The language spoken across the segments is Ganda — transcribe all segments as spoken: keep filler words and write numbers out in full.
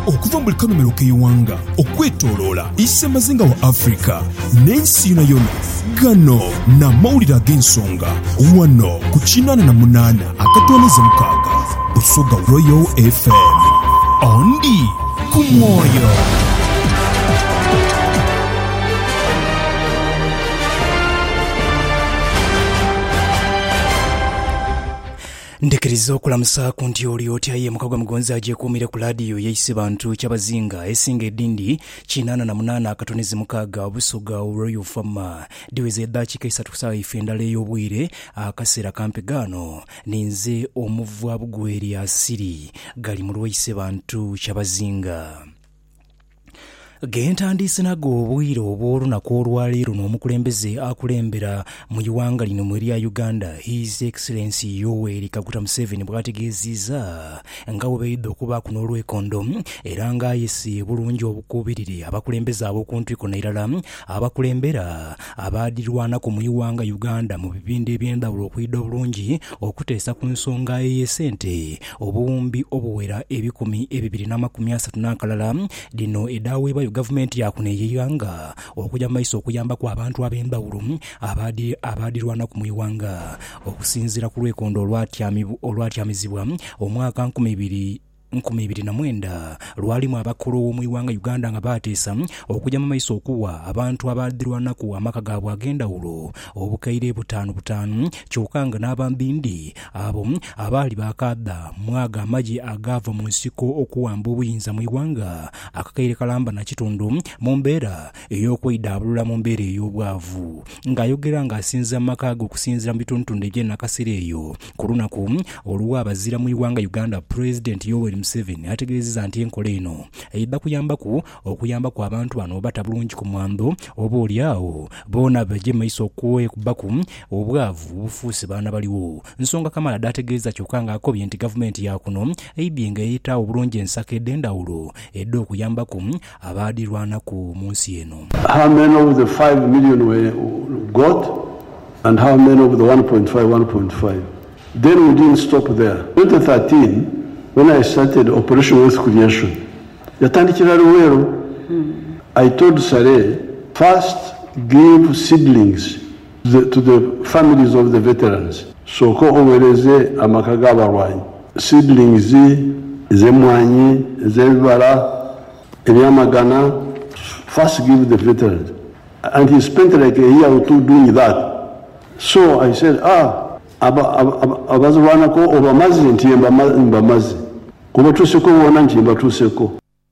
okuva mu kanomero k'eyiwanga okwetooloola issemazinga wa Afrika n'ensi yonna yonna. Gano n'amawulire ag'ensonga wano ku kinaana na munaana akatooleza mukaaga Busoga Royal F M. Ondi ku mwoyo. Ndekeriza okulamusa ku nti oli otyaye mukagwa mugonza agyekuumire ku laadiyo yeeyise bantu kyabazinga esinga eddindi kinaana na munaana akatonezi mukaaga Busoga Royal F M. Diweze eddakiika esatu kusaawa ife endala ey'obwire akaseera kampegaano ninze omuvwa bugweri asiri gali mu lweyise bantu kyabazinga. Gentandise nago obwire obw'olunaku olwaleero n'omukulembeze akulembera mu iwanga lino mu erya Uganda His Excellency Yoweri Kaguta Museveni bw'ategeezizza nga webeeyidde okuba kuno olw'ekondo era ng'ayise bulungi obukubirire abakulembeze ab'okuntu n'erala abakulembera abaadirwanako mu iwanga Uganda mu bibinda eby'endawulo okuyidde obulungi okuteesa ku nsonga ey'essente obuwumbi obuwera ebikumi ebibiri n'amakumi asatu n'akalala lino edaaweebwa gavumenti yakuno ey'eggwanga okujja mu maaso okuyamba ku abantu ab'endawulo abaadirwanako mu iwanga okusinziira ku lwekondo olwatyamizibwa omwaka nkumi ibiri nkumi ibiri na mwenda lwalimu abakulu mu iwanga Uganda nga baateesa okujja mu maaso okuwa abantu abaadirwanako amaka gaabwe ag'endawulo obukaire butaano butaano kyokka nga n'abambindi abo abaali baakadda mwaga amagi agaava mu nsiko okuwamba obuyinza mu iwanga akakaire kalamba na kitundu mu mbeera ey'okweyidabulula mu mbeera ey'obwavu. Ng'ayogera ng'asinza mu maka ge okusinzira mu bitundutundu eby'enakaseera eyo ku lunaku olwa abazira mu iwanga Uganda President Yoweri Museveni ategeezezza nti enkola eno eyidda kuyambaku okuyambaku abantu bano bata bulungi ku mwando oba oliawo boona bajje mu maaso okubaku obwavu bufuuse baana baliwo. Nsonga Kamala dategeeza kyokka ng'akobye nti gavumenti yakuno eibye nga eyita obulungi ensaka edd'endawulo edda okuyambaku abaadirwanako mu nsi eno. How many of the five million were got and how many of the one point five, one point five? Then we didn't stop there. twenty thirteen, when I started Operation Wealth Creation, yatandikira Luweero, I told Sare, first give seedlings to the, to the families of the veterans. So ko owereze amaka g'abalwanyi. Seedlings ez'emmwanyi, ez'ebibala, ebyamagana, first give the veterans. And he spent like a year or two doing that. So I said, ah, abazirwanako obamazi nti mbamazi kuba tuseko wona nti mbatuseko.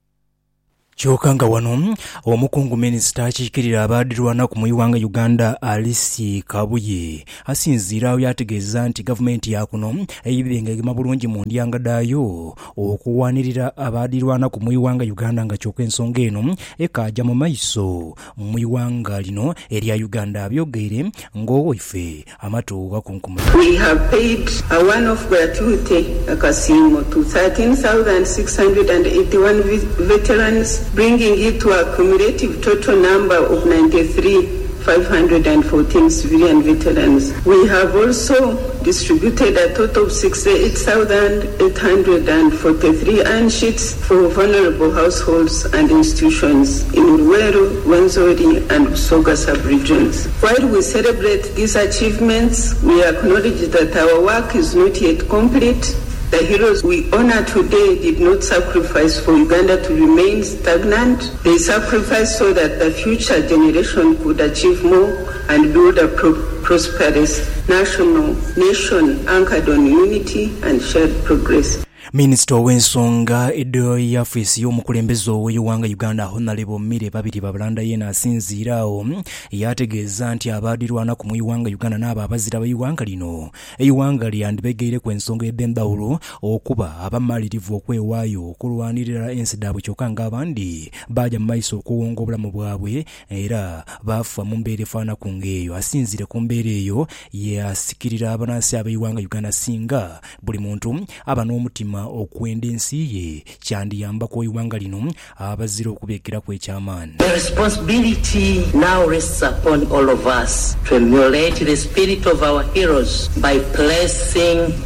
Kyokka nga wano omukungu minisita akiikirira abaadirwanako mu iwanga Uganda Alice Kabuye asinziirawo yategeeza nti gavumenti yakuno eyibye ng'egema bulungi mu ndyanga daayo okuwanirira abaadirwanako mu iwanga Uganda nga kyokka ensonga eno ekajja mu maaso mu iwanga lino erya Uganda abyogere ng'owaife amatu gakunkumula. We have paid a one-off gratuity akasiimo to thirteen thousand six hundred eighty-one veterans, bringing it to a cumulative total number of ninety-three thousand five hundred fourteen civilian veterans. We have also distributed a total of sixty-eight thousand eight hundred forty-three iron sheets for vulnerable households and institutions in Luweero, Wenzori and Busoga sub-regions. While we celebrate these achievements, we acknowledge that our work is not yet complete. The heroes we honor today did not sacrifice for Uganda to remain stagnant. They sacrificed so that the future generation could achieve more and build a pro- prosperous national nation anchored on unity and shared progress. Minisita w'ensonga eddo y'affiisi y'omukulembeze ow'eggwanga Uganda Honorable Mire babiri babulanda yena asinziiraawo yategeeza nti abaadirwanako mu iwanga Uganda n'abo abazira b'eggwanga lino eggwanga lyandibegeire ku ensonga y'eddendawulo okuba abamalirivu okwewaayo okulwanirira ensi daabwe kyokka ng'abandi bajja mu maaso okuwonga obulamu bwabwe era baafa mu mbeera efaanako ng'eyo. Asinziire ku mbeera eyo yasikirira abanansi ab'eggwanga Uganda singa buli muntu aba n'omutima okwenda ensi ye kyandiyambako eggwanga lino abazira okubeekera kw'ekyamaani. The responsibility now rests upon all of us to emulate the spirit of our heroes by placing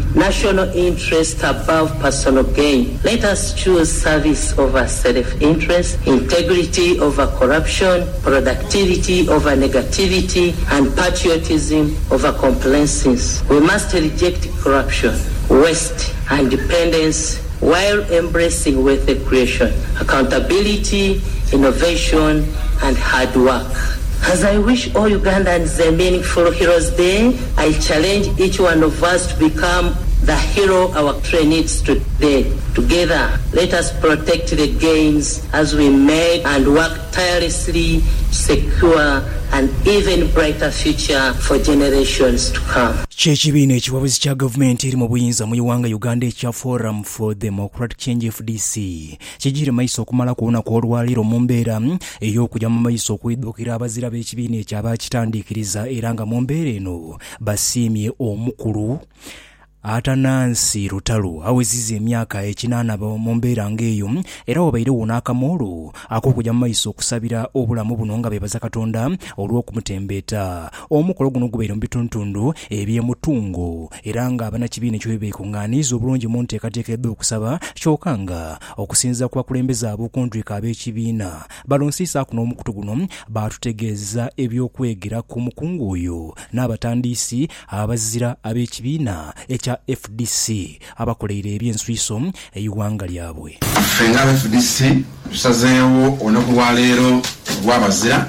national interest above personal gain. Let us choose service over self-interest, integrity over corruption, productivity over negativity, and patriotism over complacency. We must reject corruption, waste, and dependence while embracing wealth creation, accountability, innovation, and hard work. As I wish all Ugandans a meaningful Heroes Day, I challenge each one of us to become the hero our country needs today. Together, let us protect the gains as we make and work tirelessly to secure an even brighter future for generations to come. Chekibiina ekiwabuzi kya gavumenti eri mu buyinza mu Uganda Uganda ekya Forum for Democratic Change F D C kijire maiso okumala kuona ku olwaliro mu mbeera ey'okujja mu maiso okwiddukira abazira b'ekibiina ekyabakitandikiriza era nga mu mbeera eno basiimye omukulu Atanansi Rutalu awezize emyaka ekinaana mu mbeera ng'eyo era wabaire n'akamoolo ak'okujja mu maiso okusabira obulamu buno nga beebaza Katonda olw'okumutembeeta. Omukolo guno gubeera mu bituntundu eby'emutungo era nga abannakibiina ekyo beekuŋŋaaniza obulungi mu nteekateeka edda okusaba kyokka nga okusinza ku bakulembeze ab'okuntrika ab'ekibiina balonsiisa kuno omukutu guno baatutegeeza eby'okwegera ku mukungu oyo n'abatandiisi abazira ab'ekibiina ekya F D C abakoleere ebyenswiso eyiwanga lyabwe. Fenga F D C tusazeewo olunaku lwa leero lw'abazira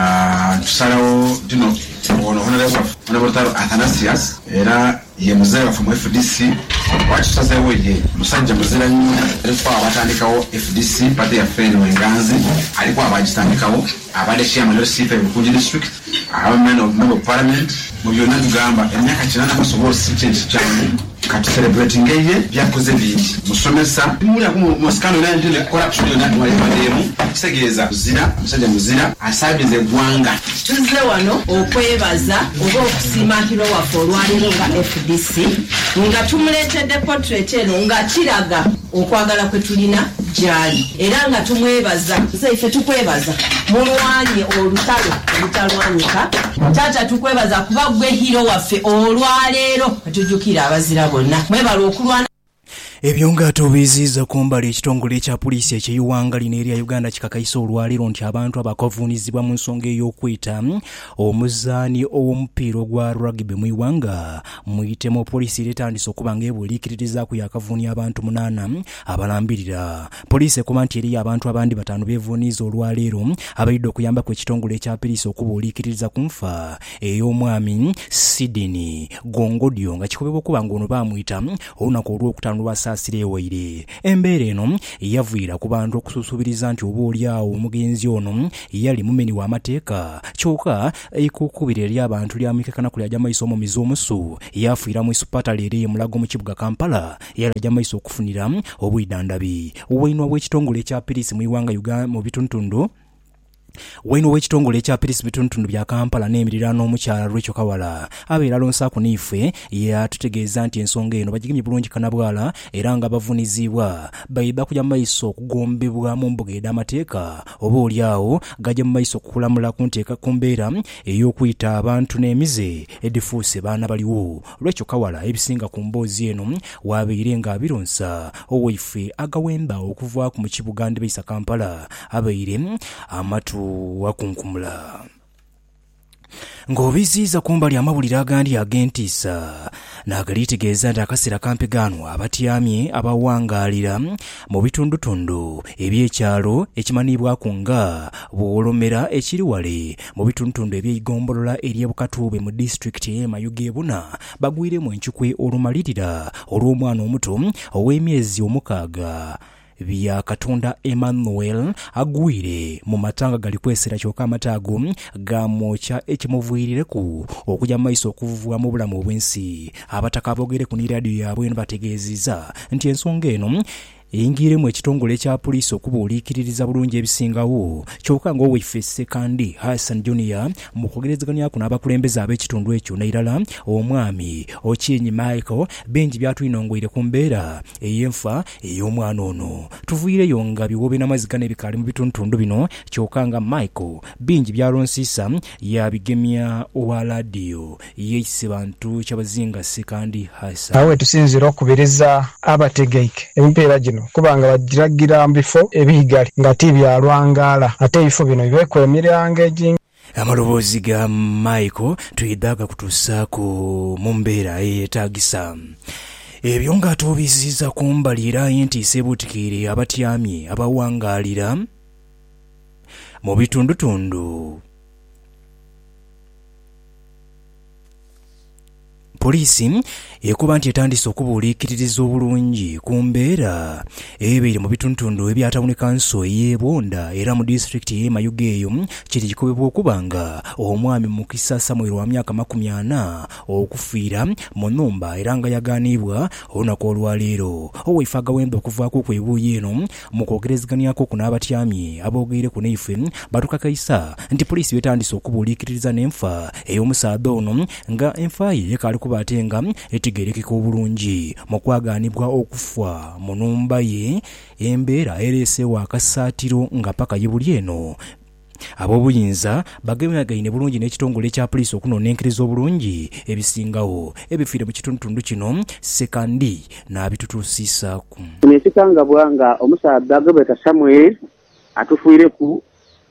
tusalawo dino ono Honorable Athanasius era ye muzee waffe mu F D C wakitusazeewo ye musajja muzira nnyo aliko abatandikawo F D C pate yaffe eno enganzi aliko abagitandikawo abadde chairman of C P M Bukunji district abamember of parliament mu byonna tugamba emyaka kinaana amasobola si kintu kyangu kati celebrating eye byakoze bingi musomesa muli mu scandal ya ndine corruption yonna mwalipademu kitegeeza kuzira musajja muzira asaabize eggwanga. Tuzze wano okwebaza oba okusiimakira waffe olwaliro nga F D C nga tumuleetedde portrait eno nga kiraga okwagala kwe tulina gyali era nga tumwebaza ffe tukwebaza mulwanye olutalo olutalwanyika taata tukwebaza kuba gwe hiro waffe olwaleero atujjukira abazira bonna mwebala okulwana. Ebyo nga tubiziza kumbali ekitongole ekya poliisi ekyeyiwanga lino erya Uganda kikakayisa olwaliro nti abantu abakavuunizibwa mu nsonga ey'okwita omuzaani ow'omupiira ogwa rugby mu Iwanga muyitemu poliisi eretandise okuba ng'ebuuliikiririza ku yakavuunya abantu munaana abalambirira. Poliisi ekoma nti eriyo abantu abandi bataano beevuuniza olwaleero abalidde okuyamba ku ekitongole ekya poliisi okubuuliikiririza ku nfa ey'omwami Sidini Gongodio nga kikubibwa okuba ng'ono baamuyita olunaku olw'okutaano lwa Sasirewaire. Embeera eno yavuira ku bantu okusuubiriza nti oba oliawo omugenzi ono yali mumeni w'amateeka kyokka ekukubira eri abantu lyamwikakana ku lyajja maiso omumizi omusu yafiira mu isupatale eri emulago mu kibuga Kampala yalajja maiso okufunira obwidandabi. Wainwa bw'ekitongole ekya poliisi mu Iwanga Uganda mu bituntundu Waino w'ekitongole ekya poliisi bituntundu bya Kampala n'emiriraano omukyala Rachel Kawala abeera Lonsaku niife yatutegeeza nti ensonga eno bagigimye bulungi kanabwala era nga bavuunizibwa bayida kujja mu maiso okugombebwa mu mbuga ed'amateeka oba oliawo gajja mu maiso okukulamula ku nteeka ku mbeera ey'okuyita abantu n'emize edifuuse baana baliwo. Rachel Kawala ebisinga ku mboozi eno waabeire nga abironsa owaife agawemba okuva ku mu kibuga Ndibisa Kampala abeire amatu wakunkumula. Ng'obiziiza kumbali amawulire agandi ag'entiisa n'agalitegeeza nti akaseera kampiganwa abatyamye abawangaalira mu bitundutundu eby'ekyalo ekimanibwako nga Buwolomera ekiri wale mu bitundutundu eby'eigombolola ery'Ebukatube mu disitulikiti y'e Mayuge Buna bagwiremu enkikwe olumalirira olw'omwana omuto ow'emyezi omukaaga bya Katonda Emmanuel agwire mu matanga gali kwesera kyokka amataago gamwokya ekimuviirireku okujja mu maiso okuvuvwa mu bulamu obw'ensi. Abataka aboogere ku ni radio yaabwe bategeezezza nti ensonga eno eyingiremu ekitongole kya poliisi okubuuliikiririza bulungi ebisingawo kyokka ng'oweffe kandi Hassan Junior mu kwogerezeganya kuno abakulembeze ab'ekitundu ekyo n'irala omwami Okinyi Michael bingi byatwinongwire ku mbeera ey'enfa ey'omwana ono. Tuvuireyo nga biwobe n'amazigana ebikaali mu bitundutundu bino kyokka nga Michael bingi byalonsiisa yabigemya owa laadiyo yeeyise bantu kyabazingase kandi Hassan. Awe tusinzira okubiriza abategeike empeera gino kubanga bagiragira mu bifo ebiyigali nga tibyalwangaala ate ebifo bino bibeeko emiryango egingi. Amaloboozi ga Michael tuyiddaga kutuusaako mu mbeera eyeetaagisa. Ebyo nga tubiziza kumbali era entiisa ebuutikire abatyamye abawangaalira mu bitundutundu. Poliisi ekuba nti etandise okubuuliikiririza obulungi ku mbeera ebeere mu bitundutundu ebyatawuni kanso ey'Ebonda era mu disitulikiti y'e Mayuge eyo kiri kikubibwa okuba nga omwami Mukisa Samuel wa myaka makumi ana okufiira mu nnumba era nga yagaanibwa olunaku olwaleero. Owaife agawembe okuvaako ku ebuuyi eno mu kwogerezeganyako ku n'abatyamye aboogeire ku neife batukakaisa nti poliisi betandise okubuuliikiririza n'enfa ey'omusaadha ono nga enfa ye yekaali ate nga etegerekeka obulungi mu kwagaanibwa okufa mu nnumba ye embeera ereesewo akasaatiro nga paka yibuli eno. Ab'obuyinza bagemagaine bulungi n'ekitongole kya poliisi okunoonenkereza obulungi ebisingawo ebifiire mu kitundutundu kino sekandi n'abitutuusiisaako. Nekikangabwa nga omusaadha Gobeta Samuel atufiireku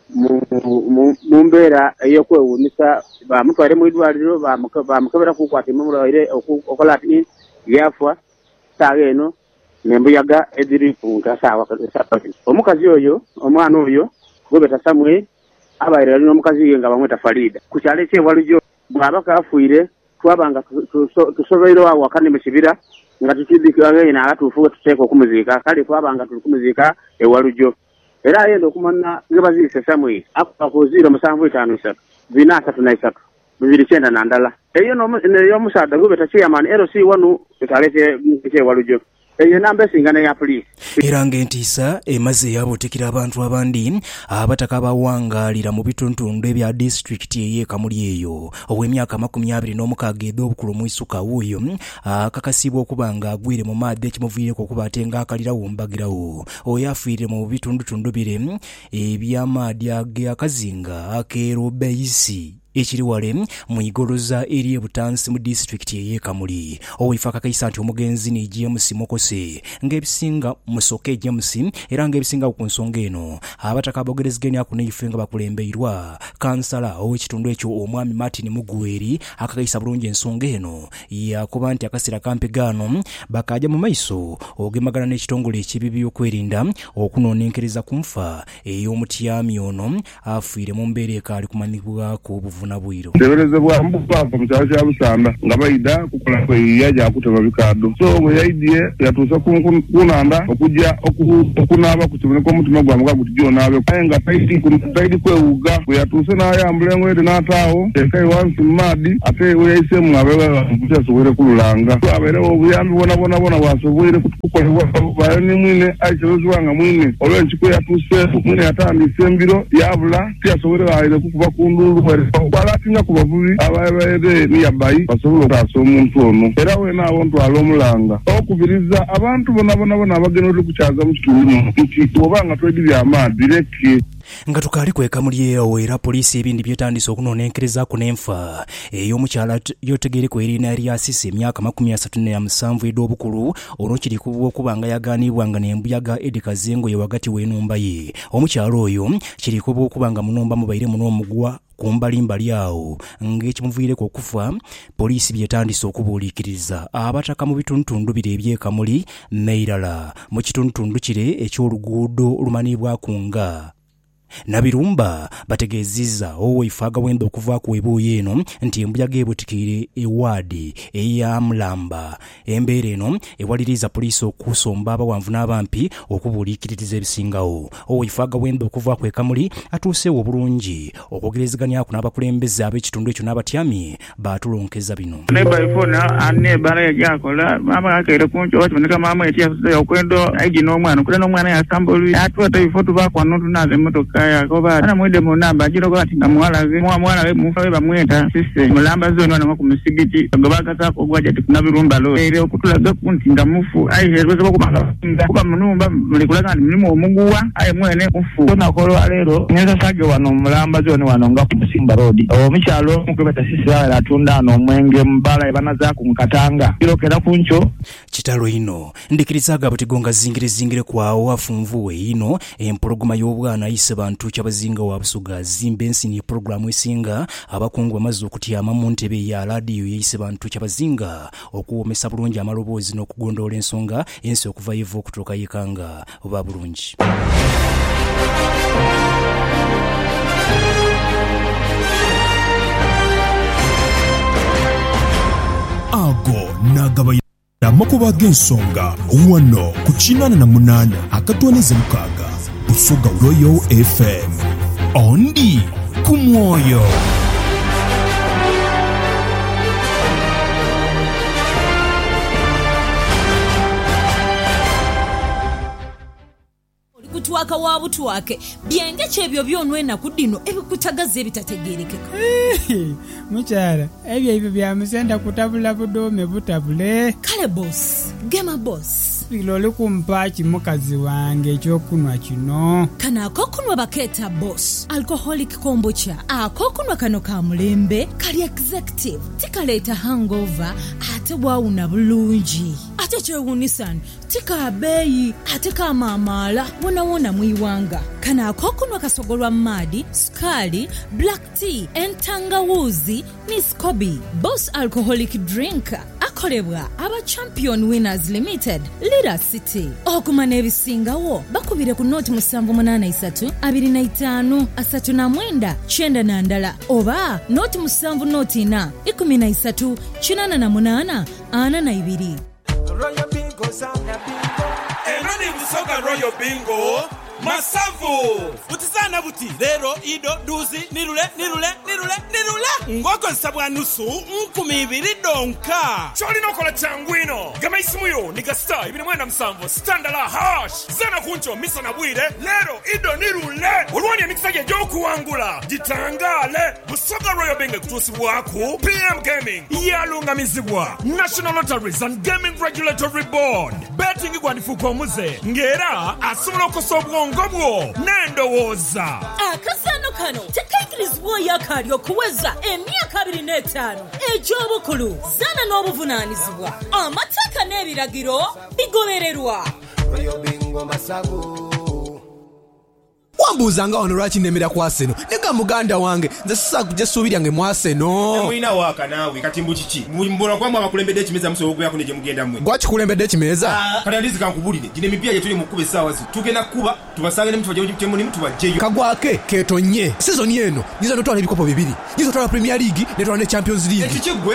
mu mbeera ey'okwewuunyisa bamutwale mu idwaliro bamukebera kukwata emumulwaire okola ati yafa saawa eno nembuyaga ediri ku ntasaawa. Omukazi oyo omwana oyo Gobeta Samuel abaire ali n'omukazi ye nga bamweta Farida ku kyalo eky'ewalujo bw'aba kafuire twabanga tusobeire awo wakane mu kibira nga tukidikira eno alatuufu tuteeka okumuziika kale twabanga tuli kumuziika ewalujo era ayenda okumanya ngebaziise Samuel akuba ku ziro musanvu etaano esatu bina asatu na esatu bibiri kyenda na ndala eyo n'omusaadha Gobeta chairman L C wanu ekyalo eky'ewalujo eyo namba esingana ya poliisi. Era ng'entiisa emaze yabuutikira abantu abandi abataka bawangaalira mu bitundutundu ebya disitulikiti ey'e Kamuli eyo ow'emyaka makumi abiri n'omukaaga ed'obukulu mu isuka wuuyo akakasibwa okuba nga agwire mu maadhi ekimuviireko okuba ate ng'akalirawo mbagirawo oyo afiire mu bitundutundu bire eby'amaadhi ag'akazinga ak'Erobeisi ekiri wale mu igoloza eri ebutansi mu disitulikiti ey'e Kamuli. Owaife akakaisa nti omugenzi ni James Mokose ng'ebisinga musoke James era ng'ebisinga ku nsonga eno abataka bogerezeganya ku neife nga bakulembeirwa kansala ow'ekitundu ekyo omwami Martin Mugweri akakaisa bulungi ensonga eno yakuba nti akaseera kampegaano bakajja mu maiso ogemagana n'ekitongole ekibibi by'okwerinda okunoonenkereza ku nfa ey'omutyami ono afiire mu mbeera ekaali kumanyibwako obuvunabwiro. Teberezebwa mbukwako mu kyalo kya Busanda nga bayida kukola kweyiya gyakutema bikaddo so bwe yayidiye yatuusa kunanda okujja okunaaba ku kiboneka omutima gwa mugaga guti gyonaabe aye nga taidi kwewuga bwe yatuuse n'ayambula engoyede n'ataawo tekai wansi mu maadhi ate we yayiseemu abeebamukuti asobwere kululanga abeerewo obuyambi bwona bwona bwasobwere kukolebwa bayo ni mwine ayikyebezebwa nga mwine olw'enkiku yatuuseeku mwine yatandise embiro yabula tiyasobwere aire kukuba ku ndulu bwalatinga ku bavubi ababeere niyabayi basobole okutaasa omuntu ono era weena abo ntwala omulanga okubiriza abantu bonna bonna bonna abagenda oli kukyaza mu kitundu nti obanga twedi byamaadhi leke. Nga tukaali kw'e Kamuli eyo era poliisi ebindi byetandise okunoonenkereza ku n'enfa ey'omukyala yotegereko erina Eriasisi emyaka makumi asatu na musanvu ed'obukulu olwo kiri kubwa okuba nga yagaanibwa nga n'embuyaga Edi Kazengo ye wagati w'ennumba ye. Omukyala oyo kiri kubwa okuba nga mu nnumba mubaire muno omugwa kumbalimbali awo ng'ekimuviireko okufa poliisi byetandise okubuuliikiriza abataka mu bitundutundu bire eby'e Kamuli n'eirala mu kitundutundu kire eky'oluguudo lumanibwaku nga Nabirumba bategeziza owefaga wendo okuva ku ebuye eno nti embuyaga ebutikire ewadi eya Mulamba embeera eno ewaliriza poliisi okusomba abawanvu n'abampi okubuulikiririza ebisingawo. Owefaga wendo okuva ku ekamuli atuusewo obulungi okwogerezeganya ku n'abakulembeze ab'ekitundu ekyo n'abatyami baatulonkeza bino. Nebaifuna anebala yajakola mama akaire kuncho watu mama etia okwendo aiji n'omwana kule n'omwana yasambulwi atwata ifo tubakwa notunaze motoka yakoba ana mwede mu namba jiro ko ati namwalaze mwa mwana we mufa we bamweta sise Mulamba zone wana ku musigiti gobaka kako gwaje tukunabirumba lo ere okutulaga kunti ndamufu aiherweze ko kubanga kuba munumba mulikulaga ndi mulimo omuguwa ayi mwene ufu kona kolo alero neza sage wano Mulamba zone wano nga ku Musimba road o michalo mukubeta sise ala atunda no mwenge mbala ibana za ku Mkatanga irokera kuncho kitalo ino ndikirizaga butigonga zingire zingire kwawo afunvuwe ino empologoma y'obwana ayise bantu kyabazinga wa Busuga zimbe ensini programu esinga abakungu bamaze okutyama mu ntebe ya radio yayise bantu kyabazinga okuwomesa bulungi amaloboozi n'okugondoola ensonga ensi okuva yivu okutuuka yekanga oba bulungi. Ago nagaba amakuba g'ensonga wano ku kinana na munana akatwanize mukaga Busuga Royal F M ondi kumwoyo. Kutwaka wabu tuwake byenge chebyo byonwena kudino ebikutagaze ebitategerekeka. Muchara ebyo ebyo byamusenda kutabula budome butabule. Kale boss gema boss bilole kumpachi mukazi wange ekyokunwa kino kana akokunwa baketa boss alcoholic kombucha akokunwa kano ka mulembe kali executive tikaleta hangover ate bwawuna bulungi ate kyewunisan tika beyi ate kamamala wona wona muiwanga kana akokunwa kasogolwa madi skali black tea entangawuzi ni scoby boss alcoholic drink akolebwa aba champion winners limited Lira City okumana ebisingawo bakubire ku noti musanvu munana isatu abiri na itaano asatu na mwenda chenda na ndala oba noti musanvu noti na ikumi na isatu chinana na munana ana na ibiri. Royal Bingo sana bingo Enoni Busoga Royal Bingo Masavu Utizana buti Lero ido duzi nirule nirule nirule nirule Ngoko nsabwa nusu nkumi ibiri donka Choli nokola changwino Gama isimuyo Niga star ibini mwenda msambo Standala hash Zana kuncho misa na bwire Lero ido nirule Uruwani ya mikisage joku wangula Jitangale Busoga Royal Bingo kutusi waku P M Gaming Yalunga mizibwa National Lotteries and Gaming Regulatory Board Betting igwandifuko muze Ngera asumula kusobwa ngobwo nendo woza akasano kano tekaikirizibwa yakalyo kuweza emyaka abiri n'etaano egy'obukulu zana n'obuvunanyizibwa amateeka n'ebiragiro bigobererwa. Bingo Masavu wambuuza nga ono lwaki nemera ku Arsenal nega muganda wange nze sisa kujja suubirya nge mu Arsenal mwina waka naawe kati mbu kiki mbona kwamba abakulembedde ekimeza musobola yako neje mugenda mmwe gwaki kulembedde ekimeza kati alizi kankubulire gine emipira gye tuli mu kuba essaawa zi tugenda kuba tubasange ne mutuba gye mutemu ne mutubajjeyo kagwake keetonye sizoni eno nyiza notwala ebikopo bibiri nyiza twala Premier League netwala ne Champions League ekikigwe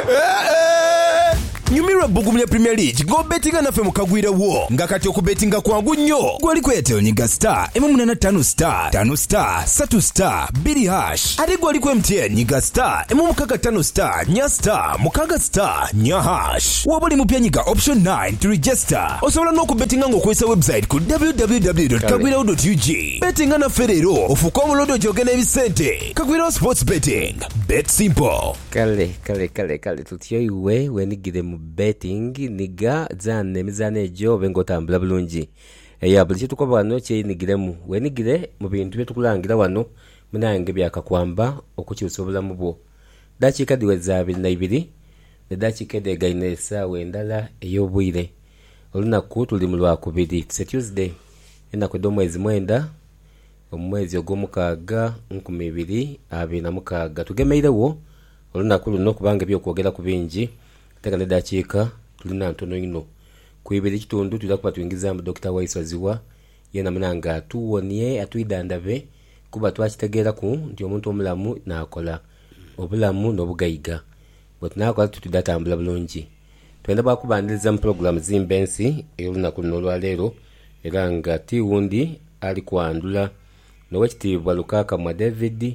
nyumirwa bugumya Premier League go betinga nafe mukagwira wo nga kati okubetinga kwangu nnyo gwali kweteo nyiga star emu munana tano star tano star satu star biri hash ate gwali ku M T N nyiga star emu mukaga tano star nya star mukaga star nya hash wabuli mupya nyiga option nine to register osobola n'okubetinga ng'okozesa website ku w w w dot kagwirawo dot u g betinga nafe leero ofuuka omulondo gyogena ebisente Kagwirawo sports betting bet simple kale kale kale kale tutyo iwe wenigire mu betting niga zane mizane ejo bengo tambula bulungi eya buli kituko bano kye nigiremu wenigire mu bintu byetukulangira wano munange byakakwamba okukyusa obulamu bwo dakika diweza abiri na ibiri ne dakika de gainesa wendala eyobwire olunaku tuli mu lwakubiri tse Tuesday ennaku ed'omwezi mwenda omwezi ogw'omukaaga nkumi ibiri abiri na mukaaga tugemeirewo olunaku luno kubanga ebyokwogera ku bingi tega ne dakika tulina ntono ino kuibiri kitundu tuza kuba tuingiza mu Doctor Waiswaziwa yena munanga tuwonye atuidandabe kuba twakitegeera ku nti omuntu omulamu n'akola obulamu n'obugayiga bwe tunakola tutudatambula bulungi. Twenda bwakubaniriza mu puroguramu z'imbensi ey'olunaku luno olwaleero era nga tiwundi ali kwandula n'owekitiibwa Lukakamwa David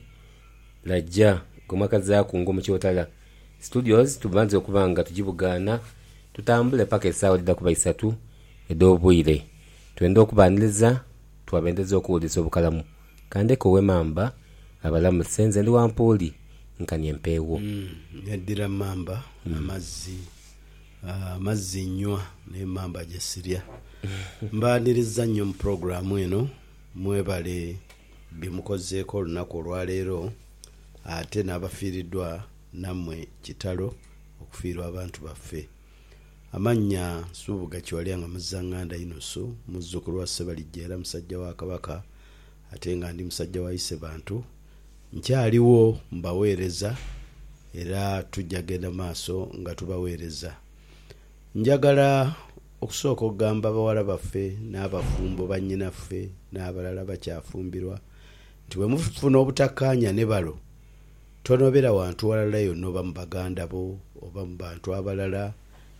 Lajja gomakazaku ng'omukyotala studios tubanze okuba nga tugibugaana tutambule paka essaawa lidda kuba isatu ed'obwire. Twenda okubaniriza twabendeza okuwuliza obukalamu kandeko w'emamba abalamu senze ndi wampuuli nkani empeewo yaddira mamba amazzi amazzi nywa n'emamba gyesirya. Mbaniriza nnyo mu puroguramu eno mwebale byemukozeeko olunaku olwaleero ate n'abafiiriddwa nammwe kitalo okufiirwa abantu baffe. Amannya Suubuga Kiwalya nga Muzaŋŋanda Inusu muzzukulu wa Ssebalijja era musajja wa Kabaka ate nga ndi musajja wa Isebantu. Nkyaliwo mbaweereza era tujja genda maaso nga tubaweereza. Njagala okusooka okugamba abawala baffe n'abafumbo bannyinaffe n'abalala bakyafumbirwa nti bwe mufuna obutakkaanya ne balo tonobera wantu walala yonna oba mu baganda bo oba mu bantu abalala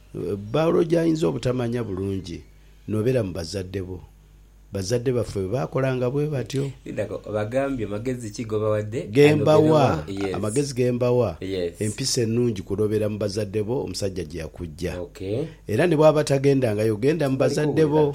balo gyayinza obutamanya bulungi nobera mu bazadde bo. Bazadde baffe bakolanga bwe batyo. Bagambye magezi kigoba wadde gembawa yes. Amagezi gembawa yes. Empisa ennungi kulobera mu bazadde bo omusajja gye yakujja okay. Era ne bwaba tagendangayo genda mu bazadde bo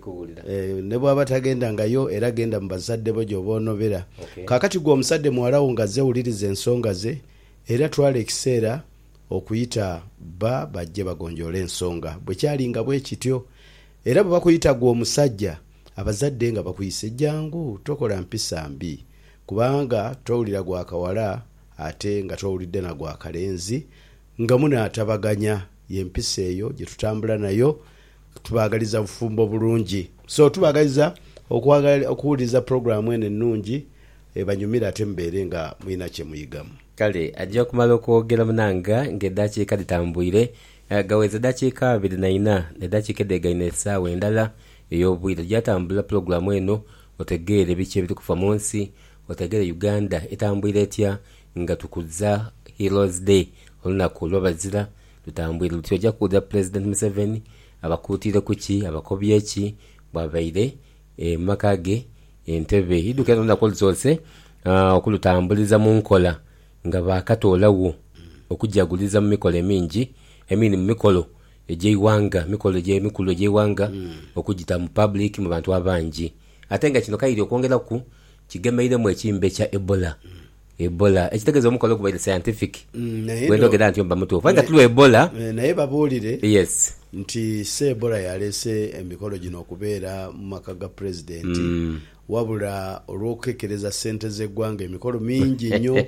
eh, ne bwaba tagendangayo era genda mu bazadde bo gy'oba onobera okay. Kaakati gwe omusadde muwalawo nga zeewuliriza ensonga ze era twala ekiseera okuyita ba bajje bagonjoola ensonga bwe kyalinga bwe kityo era bwe bakuyita gwe omusajja abazadde nga bakuyise jangu tokola mpisa mbi kubanga towulira gwa kawala ate nga towulidde na gwa kalenzi nga munaatabaganya y'empisa eyo gye tutambula nayo tubaagaliza bufumbo bulungi. So tubaagaliza okuwuliriza puroguramu eno ennungi ebanyumira ate mubeere nga mulina kye muyigamu. Kale ajja okumala okwogera munanga ng'eddakiika litambwire gaweza dakiika abiri na ina n'eddakiika eddeegaine essaawa endala ey'obwire gyatambula puroguramu eno otegeere biki ebiri kufa mu nsi otegeere Uganda etambwire etya nga tukuza Heroes Day olunaku olw'abazira tutambwire luti ojja kuwulira President Museveni abakuutire kuki abakobye ki bwabaire e maka ge entebe idukira olunaku olusoose okulutambuliza mu nkola nga baakatoolawo okujaguliza mu mikolo emingi emini mu mikolo egyeiwanga mikolo gy'emikulu egyeiwanga mm. okugita mu public mu bantu abangi ate nga kino kayiri okwongera ku kigemeiremu ekimbe kya Ebola mm. Ebola ekitegeeza omukolo okubaire scientific mm, gwendogera nti omba mutuufu nga tulwa Ebola naye babuulire yes nti se Ebola yalese emikolo gino okubeera mu maka ga president mm. wabula olw'okukekereza ssente z'eggwanga emikolo mingi nnyo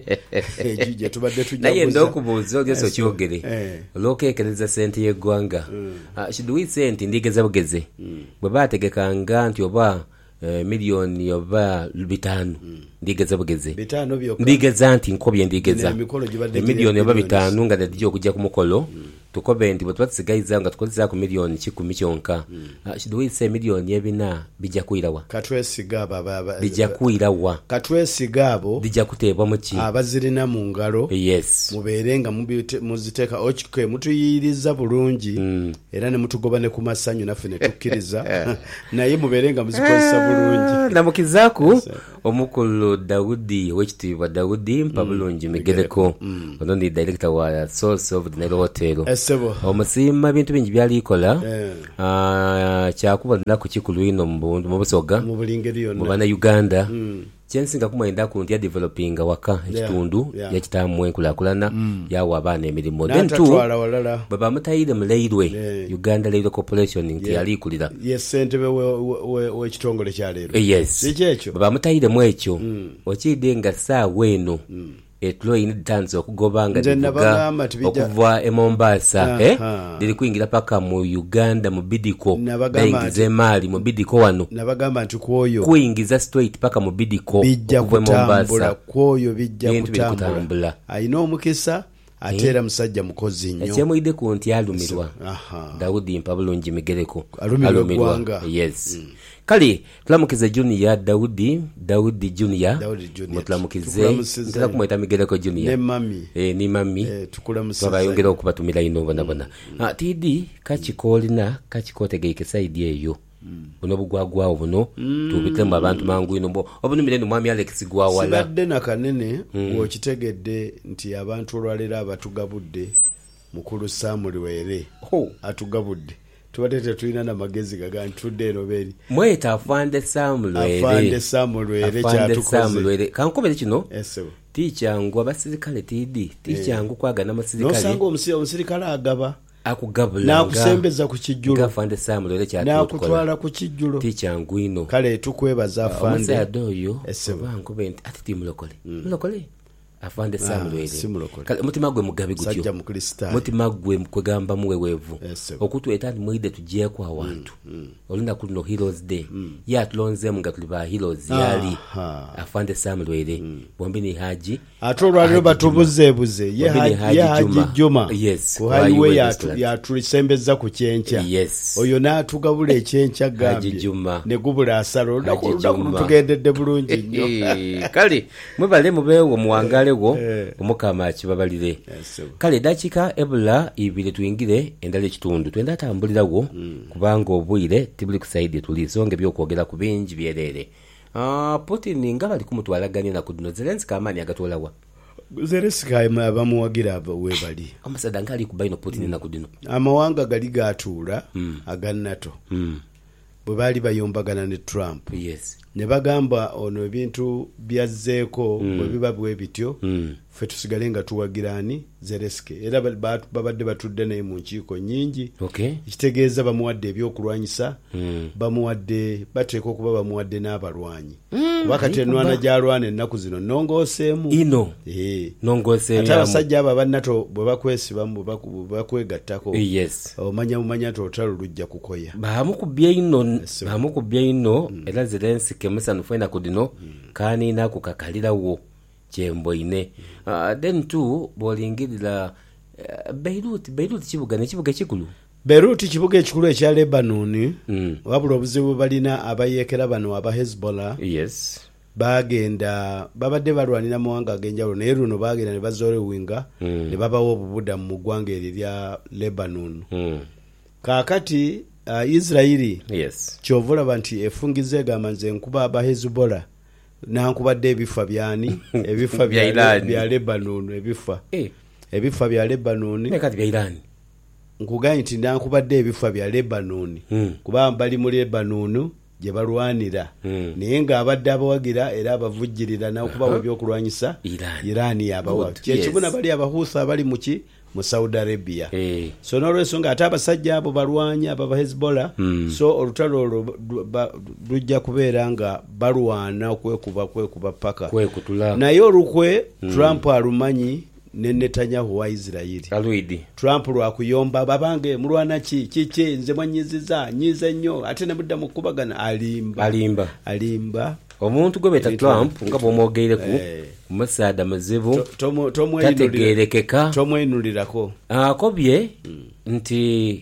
gye tubadde tujja naye nd'okubuuza ogesa okyogere olw'okukekereza ssente y'eggwanga kiduwi sente ndigeza bugeze bwe baategekanga nti oba miliyoni oba bitaano ndigeza bugeze ndigeza nti nkobye ndigeza emiliyoni oba bitaano nga nedijja okujja ku mukolo tukobe nti bwe tuba tusigayiza nga tukozesa ku miliyoni kikumi kyonka kiduwise emiliyoni ebina bijja kwirawa katwesiga abo bijja kwirawa katwesiga abo bijja kuteebwa mu ki abazirina mu ngalo yes mubeere nga muziteeka okike mutuyiriza bulungi mm. era ne mutugoba ne ku masanyu naffe ne tukkiriza naye mubeere nga muzikozesa bulungi namukizaaku yes. Omukulu Daudi wekitiibwa Daudi mpa bulungi mm. migereko mm. ono ndi director wa Source of the Nile Hotel yes. Omusiima bintu bingi byalikola yeah. uh, kyakuba lunaku kikulu ino mu busoga mu bana Uganda mm. kyensinga kumwenda ku nti ya developing waka ekitundu yeah. yeah. yakitamu enkulaakulana mm. yawa abaana emirimu then tu baba mutayire mu Railway yeah. Uganda Railway Corporation nti yeah. yalikulira yes sentebe w'ekitongole kya leero yes sikyekyo baba mutayire mu ekyo mm. okide nga saawa eno mm. etloyi nitanzo okugobanga divuga okuva e Mombasa eh dili kuingira paka mu Uganda mu Bidiko bengize mali mu Bidiko wano nabagamba nti kwoyo kuingiza straight paka mu Bidiko okuva Mombasa kwoyo bijja kutambula ayina omukisa atera musajja mukozi nnyo ekyemuyide ku nti alumirwa Daudi mpa bulungi migereko alumirwa gwanga yes mm. kale tulamukize junior daudi daudi junior Daudi Junior. mutulamukize Tukulamusize. ntera kumweta migereko junior Ne mami. eh ni mami Eh, tukulamusize. twayongera okubatumira ino bona bona ah tidi kachikolina kachikotegeike side eyo buno bugwagwawo buno tubitemu abantu mangu ino mbo obunumire no mwami Alex gwawala sibadde na kanene ng'okitegedde nti abantu olwaleero abatugabudde mukulu Samuel Were atugabudde tubadde tetulina namagezi gaga ntudde eno beeri mweta afande Samuel afande Samuel Were kyatukoze kankobere kino esebo ticyangu abasirikale tidi ticyangu kwagana amasirikale nosanga omusirikale agaba akugabula nakusembeza ku kijjulo afande Samuel kyatukola nakutwala ku kijjulo ticyangu ino kale tukwebaza afande omusado oyo bankobe ati timulokole mulokole afande Samuel kale mutima gwe mugabi gutyo sajja mu Kristo mutima gwe kwegamba muwewevu okutweta ni mwide tujye kwa abantu olunda kuno heroes day ya tulonze mga tuliba heroes yali afande Samuel bombi ni haji atolwaliro batubuzebuze ye haji Juma ku highway yatu yatulisembeza ku kyencha oyo natugabula ekyencha gambi ne gubula asalo tugendedde bulungi nnyo kale mwebale mubewo muwangale go omukama kibabalire kale dakika ebula ibire tuyingire endale kitundu twenda tambulirawo kubanga obwire tibuli kusaidi tulisonge byokwogera ku bingi byerere ah Putin ngabali kumutwalaganya na kuduno Zelensky amani agatolawa Zelensky abamuwagira abo webali amasada ngali kubaino Putin na kuduno amawanga gali gatuula aga NATO bwe bali bayombagana ne Trump yes ne bagamba ono ebintu byazzeeko bwe biba bwe bityo ffe tusigale nga tuwagirani Zelensky era babadde batudde naye mu nkiiko nyingi ekitegeeza bamuwadde ebyokulwanyisa bamuwadde bateeka okuba bamuwadde n'abalwanyi kuba kati enwana gy'alwana ennaku zino nongooseemu ino nongooseemu ate abasajja abo abannato bwe bakwesibamu bwe bakwegattako omanya mumanya nti olutalo lujja kukoya bamukubye ino bamukubye ino era Zelensky kemusanu fena kudino kani nako kakalirawo jembo ine uh, then tu bolingirira uh, Beirut Beirut kibuga ne kibuga kikulu Beirut kibuga ekikulu ekya Lebanon mm. wabula obuzibu balina abayekera bano aba Hezbollah yes bagenda babadde balwanira muwanga agenjawulo naye luno bagenda ne bazole winga mm. ne babawo obubuda mu ggwanga eryo lya Lebanon mm. kakati uh, Israeli yes kyovula nti efungize egamba nze nkuba aba Hezbollah nankubadde ebifa byani ebifa bya bya Lebanon ebifa eh ebifa bya Lebanon ne kati bya Iran nkugaye nti nankubadde ebifa bya Lebanon mm. kuba bali mu Lebanon gye balwanira mm. naye nga abadde abawagira era abavujjirira nakuba uh-huh. ebyokulwanyisa Iran Iran yabawa kyekibuna bali abahusa abali muki mu Saudi Arabia hey. so n'olweso nga ate abasajja abo balwanya aba Hezbollah mm. so olutalo olwo lujja kubeera nga balwana okwekuba kwekuba paka kwekutula naye olukwe mm. Trump alumanyi ne Netanyahu wa Israeli Aluidi Trump lwakuyomba babange mulwana ki kiki nze mwanyiziza nyize nnyo ate ne mudda mu kubagana alimba alimba alimba omuntu gwe beta Trump nga bomwogeire ku musada mazibu tategerekeka tomwenulirako akobye mm. nti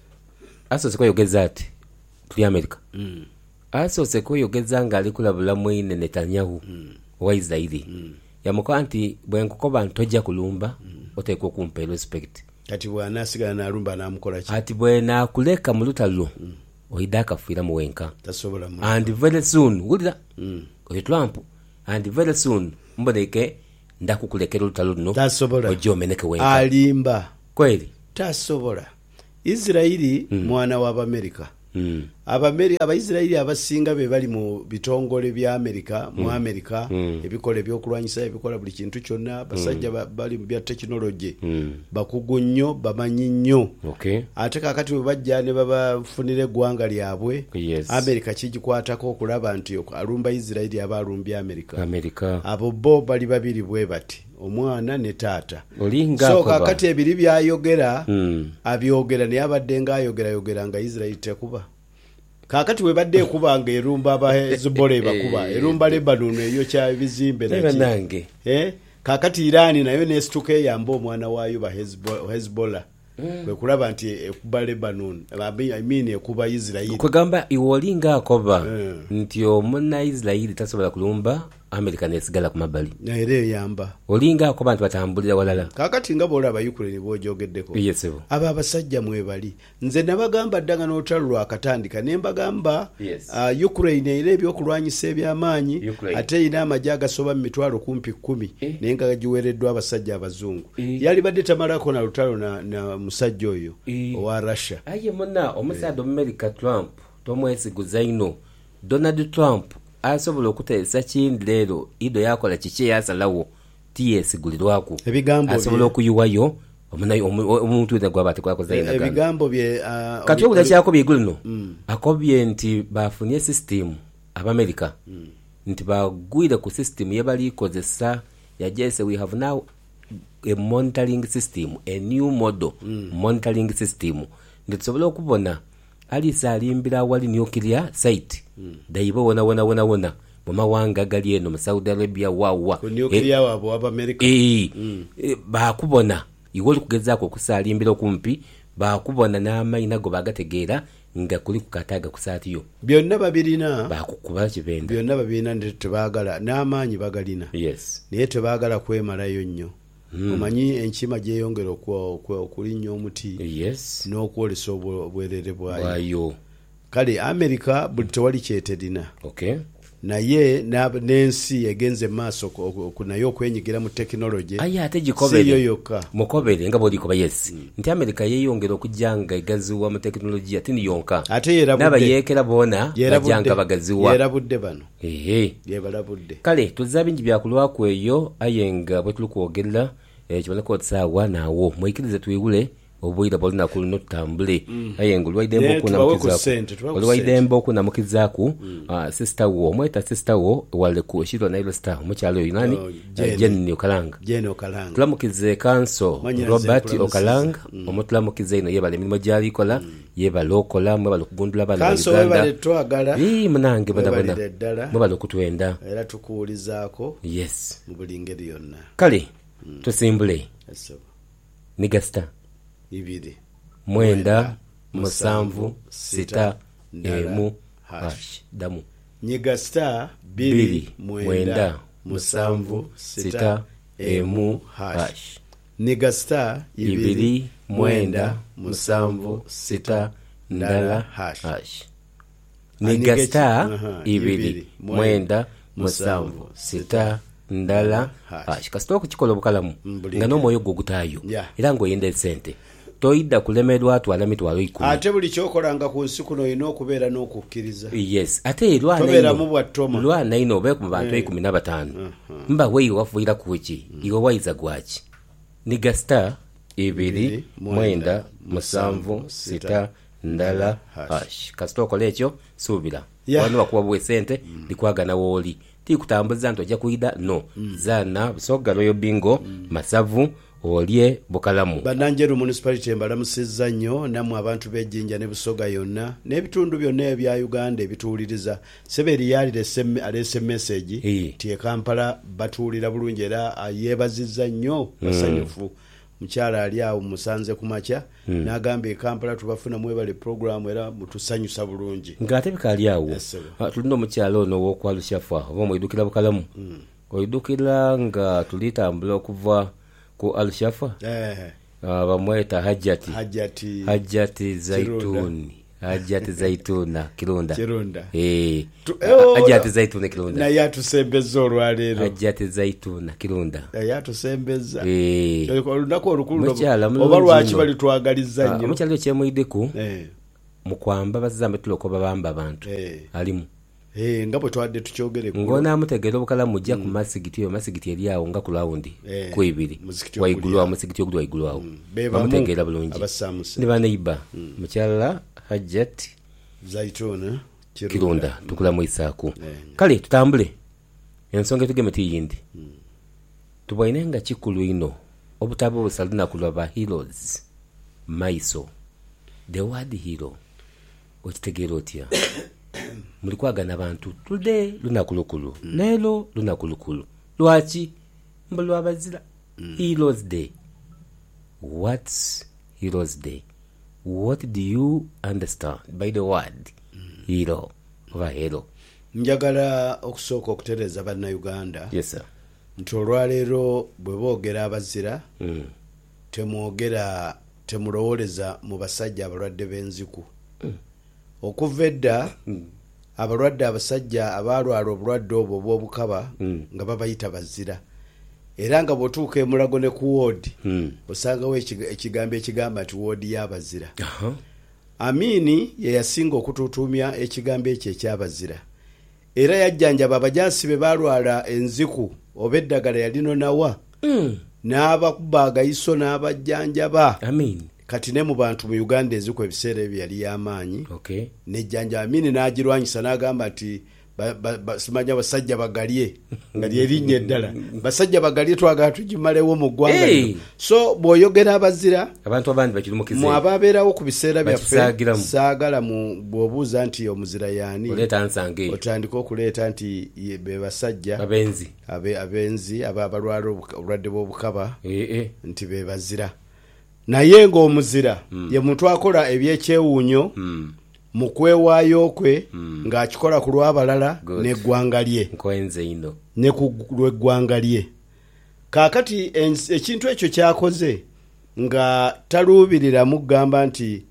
asose ko yogeza ati tuli America mm. asose ko yogeza nga ali kulabula mwine Netanyahu mm. wa Israeli mm. yamuka nti bwenkukoba ntojja kulumba mm. otekwa kumpa respect kati bwana sigala na rumba na mukola ki ati bwena kuleka mu lutalo mm. oidaka fira mu wenka tasobola mu and very soon wulira mm. oyo Trump and very soon mboneke ndakukulekera lutalo luno tasobola ojo meneke wenka alimba kweli tasobola Israeli mm. mwana wa America mm. Abameri abaisraeli abasinga be bali mu bitongole bya America mu America mm. ebikole byokulwanyisa ebikola buli kintu kyonna basajja mm. bali mu bya technology mm. bakugu nnyo bamanyi nnyo okay. ate kakati we bajja ne babafunire eggwanga lyabwe yes. America kigikwatako okulaba nti alumba Israeli aba alumbya America America abo bo bali babiri bwe bati omwana ne taata olinga so kakati ebiri byayogera mm. abyogera ne abadde nga ayogera yogera nga Israeli tekuba kakati we badde kubanga erumba aba Hezbollah bakuba erumba Lebanon eyo kya bizimbe nange eh kakati Iran nayo nestuke yambo omwana wayo ba Hezbollah kwe kulaba nti ekuba Lebanon I mean ekuba Israel kugamba iwolinga akoba nti omuna Israel tasobola kulumba America nesigala ku mabali naere yamba olinga akoba nti batambulira walala kakati nga bola aba Ukraine bojogeddeko yes aba abasajja mwebali nze nabagamba ddanga n'olutalo akatandika ne mbagamba yes. uh, Ukraine ere ebyokulwanyisa ebyamaanyi ate ina amajja agasoba mu mitwalo kumpi kumi eh. naye nga gagiweereddwa abasajja abazungu eh. yali badde tamalako na lutalo na, na musajja oyo eh. owa Russia aye muna omusajja eh. America Trump tomwesiguza ino Donald Trump asobola okuteesa kindi leero ido yakola kiki yasalawo tiyesigulirwaku ebigambo asobola okuyuwayo omuntu wena gwaba tekwakoza ina ebigambo bye uh, kati obula kyako byegulino mm. akobye nti bafunye system ab'Amerika mm. nti bagwire ku system yebali kozesa yajese we have now a monitoring system a new model mm. monitoring system nditsobola okubona ali salimbira wali nuclear site mm. daibo wona wona wona wona mumawanga gali eno mu Saudi Arabia wawa ku nuclear e, wabo aba America eh mm. e, ba kubona iwoli kugezako kusalimbira kumpi ba kubona n'amayina go bagategeera nga kuli kukataga kusatiyo byonna babirina ba kukuba kibenda byonna babirina ndi tebagala n'amaanyi bagalina yes naye tebagala kwemalayo nnyo mm. omanyi enkima gyeyongera okulinnya omuti yes n'okwolesa obwerere bwayo kale America buli tewali kyetedina okay naye n'ensi egenze maaso naye okwenyigira mu tekinologi aye ate gikobere mukobere nga bodi koba yes mm. nti America yeyongera okujanga egaziwa mu tekinologi ate ni yonka ate yerabudde n'abayekera bona bajanga bagaziwa yerabudde bano ehe yebalabudde kale tuzza bingi byakulwako eyo ayenga bwe tulukwogerera ekiboneka otsaawa naawo mwikirize tuyiwule obwira bolina kulino tambule mm. ayenga lwaidembo kuna mukizaku lwaidembo kuna mukizaku mm. uh, sister wo mweta sister wo wale ku shiro na ilo star mukyalo yinani oh, Jenny Okalanga Jenny Okalanga tulamukize kanso Robert Okalanga mm. omutulamukize ino yebale milimo jali kola mm. yeba lokola mwe balo kugundula bana kanso webale twagala ee mnange bana bana mwe balo kutwenda era tukuulizaako yes mu bulingeri yonna kale mm. tusimbule yes, nigasta ibiri mwenda musanvu sita emu hash damu nyiga star bili mwenda musanvu sita emu hash nyiga star ibiri mwenda musanvu sita ndala hash nyiga star ibiri mwenda musanvu sita ndala hash kasito kukikola obukalamu nga n'omwoyo gwo gutaayo era ng'oyenda sente toida kulemerwa atwala mitwalo ikumi ate buli kyokolanga ku nsi kuno olina okubeera n'okukkiriza yes ate lwana ino obe ku bantu ikumi na batano mba weyi wafuira kuki iwe waiza gwaki niga star ibiri mwenda musanvu sita ndala hash kasito okola ekyo suubira wano bakuwa bwe sente likwagana wooli tikutambuza nti ojja kuida no zana busoga royo bingo masavu olye bukalamu bananjeru municipality mbalamusizza nnyo namwe abantu b'ejjinja ne Busoga yonna n'ebitundu byonna ebya Uganda ebituuliriza seberi yali alese message hey. ti Kampala batuulira bulungi era yeebazizza nnyo basanyufu mm. mukyala ali awo musanze ku makya mm. n'agamba e Kampala tubafuna mwebale program era mutusanyusa bulungi ng'ate bikali awo yes, tulina omukyala ono w'okwalushafa oba omwidukira bukalamu mm. oidukira nga tulitambula okuva ku Al-Shafa eh uh, bamweta hajjati hajjati hajjati zaituni hajjati zaituna Kirunda Kirunda eh hajjati zaituna Kirunda na yatusembeza olwaleero hajjati zaituna Kirunda yatusembeza eh olunako olukulu oba lwaki bali twagaliza nnyo mukyalo kyemwideku eh mukwamba bazambe tulokoba bamba abantu eh alimu eh ngapo twadde tukyogere ngona mutegero bukalamu jja ku masigiti yo masigiti eri awo nga ku laundi ku ibiri waigulu wa masigiti ogulu waigulu awo bamutegera bulungi ni baneiba mukyala hajjat zaituna Kirunda tukula mu Isaaku kale tutambule ensonga tugeme tiyindi tubainenga kikulu ino obutabo busalina kulaba heroes maiso the word hero okitegera otya mulikwagana abantu today lunakulukulu mm. lelo lunakulukulu lwaki mbulwa bazira mm. heroes day what's Heroes Day. What do you understand by the word hero oba hero? Njagala okusooka okutereeza bannayuganda. Yes sir. Nti olwaleero bwe boogera abazira mm. temwogera temulowoleza mu basajja abalwadde b'enziku. mm. Okuva edda mm. abalwadde abasajja abalwala obulwadde obwo obw'obukaba mm. nga babayita bazira. Era nga bw'otuuka e Mulago ne ku woodi mm. osangawo ekigambo ekigamba nti woodi y'abazira. uh-huh. Amini ye yasinga okutuutuumya ekigambo ekyo ekyabazira. Era yajjanjaba abajaasi be balwala enziku oba eddagala yalinonawa mm. n'abakuba agayiso n'abajjanjaba. Amin. Kati ne mu bantu mu Uganda enziku ebiseera ebyo yali y'amaanyi. Okay. Nejjanja Amini n'agirwanyisa n'agamba nti simanya basajja bagalye nga lyerinnya eddala. Basajja bagalye twagala tugimalewo mu ggwanga. Hey. So bw'oyogera abazira abantu abandi bakirimukize mu ababeerawo ku biseera byaffe saagala mu bw'obuuza nti omuzira yaani oleeta nsange otandika okuleeta nti be basajja abenzi abe abenzi aba abalwala obulwadde bw'obukaba eh eh nti be bazira. Naye ng'omuzira mm. ye muntu akola ebyekyewuunyo mm. mu kwewaayo kwe mm. ng'akikola ku lw'abalala n'eggwanga lye nkwenze ino ne ku lw'eggwanga lye. Kaakati ekintu ekyo kyakoze nga taluubiriramu kugamba nti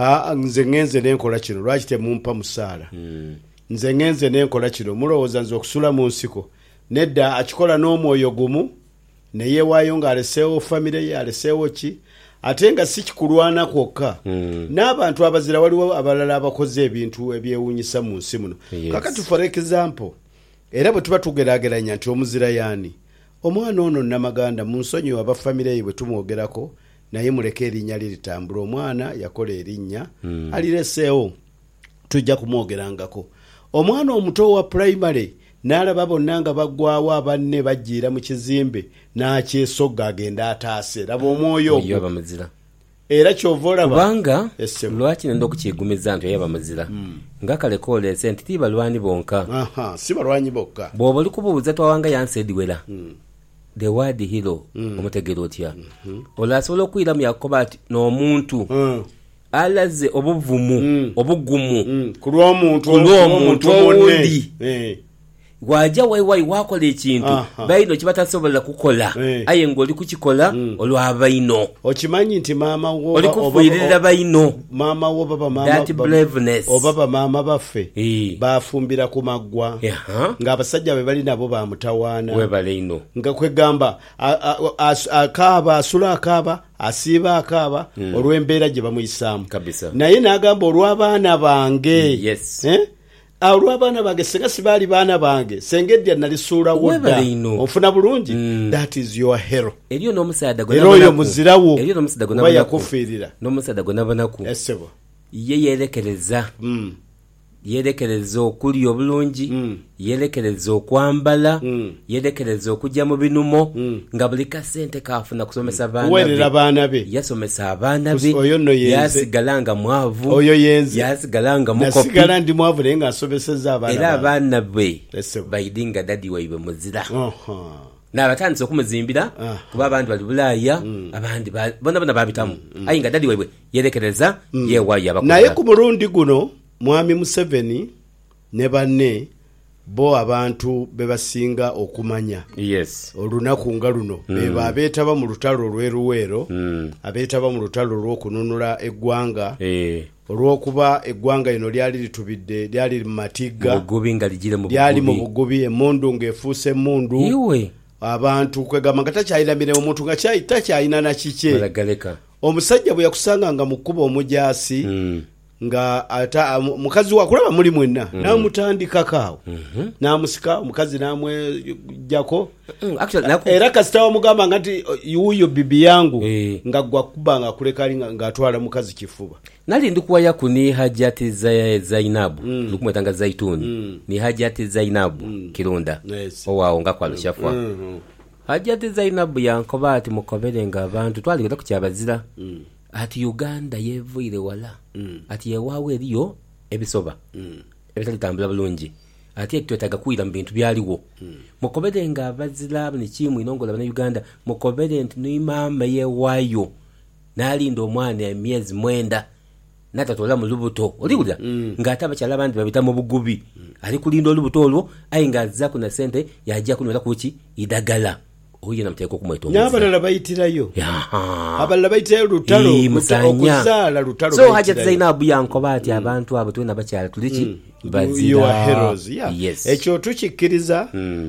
nze ngenze n'enkola kino lwaki temumpa musaala mm. nze ngenze n'enkola kino mulowooza nze okusula mu nsiko. Nedda akikola n'omwoyo gumu ne yeewaayo ng'aleseewo famire ye aleseewo ki ate nga si kikulwana kwokka mm. n'abantu abazira waliwo abalala abakoze ebintu ebyewuunyisa mu nsi muno. Yes. Kakati for example era bwe tuba tugeraageranya nti omuzira yaani omwana ono Namaganda mu nsonyi aba famire ye bwe tumwogerako naye muleke erinnya liritambula. Omwana yakola erinnya mm. alireseewo tujja kumwogerangako. Omwana omuto wa primary n'alaba bonna nga baggwawo abanne bajjiira mu kizimbe n'akyesogga agenda ataase. Laba omwoyo ogwo era kyova olaba kubanga lwaki nenda okukyegumiza nti oyaba muzira mm. nga kale koolese nti ti balwanyi bonka. Aha, si balwanyi bokka. bw'oba oli kubuuza twawanga yansediwera mm. the word hero mm. omutegera otya mm-hmm. olasobola okuyiramu yakoba ati n'omuntu mm. alaze obuvumu mm. obugumu mm. ku lw'omuntu owundi eh. Wajja waiwai wakola ekintu baino kibatasobola kukola hey. Aye ng'oli kukikola mm. olw'abaino okimanyi nti maama wo oli kufuirira baino maama wo baba maama that braveness o baba maama baffe hey. Bafumbira ku maggwa yeah. ng'abasajja be bali nabo bamutawaana webale ino nga kwegamba akaaba asula akaaba asiiba akaaba mm. olw'embeera gye bamuyisaamu kabisa. Naye n'agamba olw'abaana bange mm. yes. eh? Olw'abaana bange senga si baali baana bange sengedya nalisuula wodda ofuna bulungi mm. that is your hero. Eriyo n'omusaada gwe nabona oyo muzirawo eriyo n'omusaada gwe nabona yakufiirira n'omusaada gwe nabona ku esebo ye yerekereza mm. yerekereza okulya obulungi mm. yerekereza okwambala mm. yerekereza okujja mu binumo mm. nga buli kasente kaafuna kusomesa baana werera abaana be yasomesa abaana be oyo no yenze yasigala nga mwavu oyo yenze yasigala nga mukopi yasigala ndi mwavu naye nga asomeseza abaana era abaana be bayidinga dadi waibe muzira uh-huh. n'abatandise okumuzimbira uh-huh. kuba abandi bali Bulaaya mm. abandi bona bona babitamu mm. ayi nga dadi waibe yerekereza mm. yeewaayo abakola. Naye ku mulundi guno Mwami Museveni ne banne bo abantu bebasinga okumanya yes. olunaku nga luno mm. beba abeetaba mu lutalo olw'eruweero mm. abeetaba mu lutalo olw'okununula eggwanga eh. olw'okuba eggwanga lino lyali litubidde lyali mu matigga lyali mu bugubi emmundu ng'efuuse emmundu iwe abantu kwegamba nga takyayinamire omuntu nga takyayina na kike omusajja bwe yakusanga nga mu kkuba omujaasi mm. nga ata mukazi wa kulaba muri mwenna mm. na mutandika kawo mm-hmm. na musika omukazi namwe jako mm, actually naku era kasita wa mugamba ngati yuyo bibi yangu e. nga gwa kubanga kulekali nga atwala mukazi kifuba nali ndikuwaya kuni Hajati za Zainabu mm. lukumwetanga Zaituni mm. ni Hajati Zainabu mm. Kirunda yes. owawo nga kwalushafwa mm-hmm. Hajati Zainabu yankoba ati mukobere nga abantu twaligenda ku kyabazira mm. ati Uganda yevuire wala mm. ati yewawe eriyo ebisoba mm. ebitalitambula bulungi ati ekitwetaga kuira mu bintu byaliwo mm. mukobere nga abazira ni kimu inongola bana Uganda mukobere nti ni mama yewayo n'alinda omwana emyezi mwenda natatola mu lubuto oliwulira ng'ate abakyala abandi babita mu bugubi ali kulinda olubuto olwo aye ng'azzaako na sente yajja kunola kuki idagala oyo namuteeka okumweta n'abalala bayitirayo abalala bayitirayo lutalo okuzaala lutalo so Hajjat Zainabu yankoba ati abantu abo tulina bakyala tuliki bazira ekyo tukikkiriza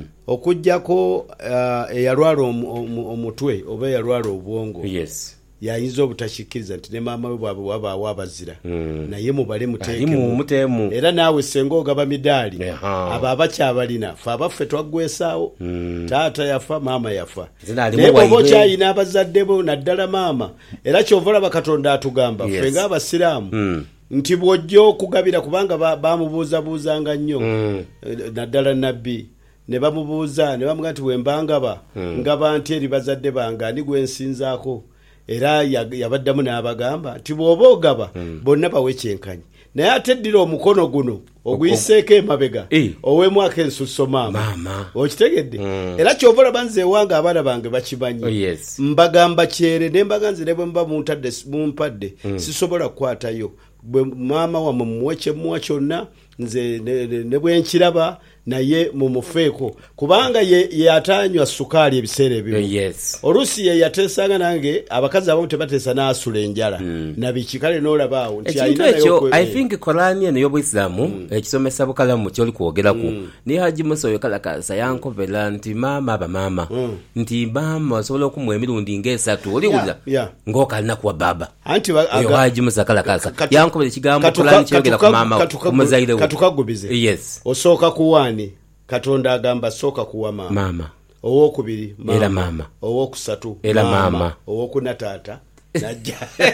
okujjako eyalwala omutwe oba eyalwala obwongo yayinza obutakikkiriza nti ne maama we bwabwe wabaawo abazira naye mubale muteekemu era naawe senga ogaba midaali abo abakyabalina fe abaffe twaggwesaawo taata yafa maama yafa naye bwoba okyayina abazadde bo naddala maama era kyova olaba Katonda atugamba ffe ng'abasiraamu nti bw'ojja okugabira kubanga bamubuuzabuuzanga nnyo naddala nabbi ne bamubuuza ne bamuga nti wembangaba ngaba nti eri bazadde bange ani gwe nsinzaako era yabaddamu n'abagamba nti bw'oba ogaba bonna bawe kyenkanyi naye ate eddira omukono guno oguyiseeko emabega ow'emwaka ensusso maama okitegedde era kyova olaba nze ewange abaana bange bakimanyi mbagamba kyere ne mbaga nze ne bwe muba mumpadde sisobola kukwatayo bwe maama wamwe mumuwe kyemuwa kyonna nze ne bwe nkiraba naye mumufeeko kubanga ye yatanywa sukaali ebiseera ebimu oluusi ye yateesanga nange abakazi abamu tebateesa n'asula enjala nabiki kale n'olabaawo nti ekintu ekyo I think Korani eno y'Obuyisiraamu ekisomesa bukalamu kyoli kwogeraku naye Haji Musa oyo kalakasa yankobera nti maama aba maama nti maama osobola okumuwa emirundi ng'esatu oliwulira ng'okalina kuwa baba oyo Haji Musa kalakasa yankobera ekigambo Korani kyogera ku maama kumuzaire we katukagubize osooka kuwani Katonda agamba sooka kuwa maama maama owokubiri era maama owokusatu era maama owokuna taata najja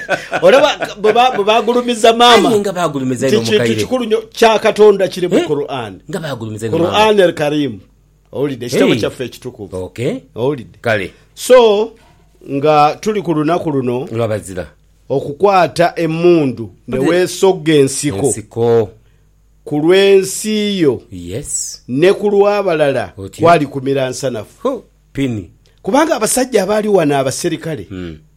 olaba bwe bagulumiza maama nga bagulumiza ino mukaire kintu kikulu nnyo kya Katonda kiri mu Quran nga bagulumiza ino Quran al-Karim owulidde ekitabo kyaffe ekitukuvu okay owulidde kale so nga tuli ku lunaku luno lwabazira okukwata emmundu ne weesogga ensiko ensiko ku lw'ensi yo yes ne ku lw'abalala kwali kumira nsanafu pini kubanga abasajja abaali wano abaserikale